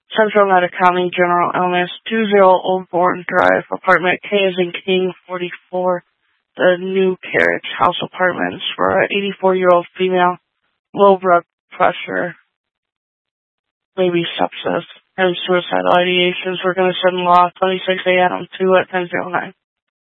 Central Nevada County, General Illness, 20 Old Bourne Drive, apartment K as in King 44, the New Carriage House Apartments, for an 84-year-old female, low blood pressure, maybe sepsis, and suicidal ideations. We're going to send law 26A Adam 2 at 1009.